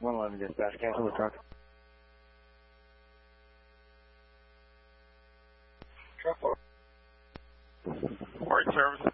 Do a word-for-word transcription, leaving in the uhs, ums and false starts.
one eleven dispatch, cancel the truck. Port services.